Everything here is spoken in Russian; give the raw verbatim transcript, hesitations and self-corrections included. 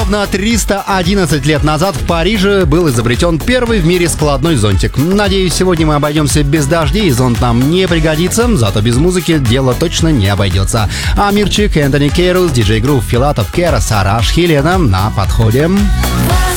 Ровно триста одиннадцать лет назад в Париже был изобретен первый в мире складной зонтик. Надеюсь, сегодня мы обойдемся без дождей, и зонт нам не пригодится, зато без музыки дело точно не обойдется. Амирчик, Энтони Кейрус, диджей Грув, Филатов, Кера, Сараш, Хелена на подходе.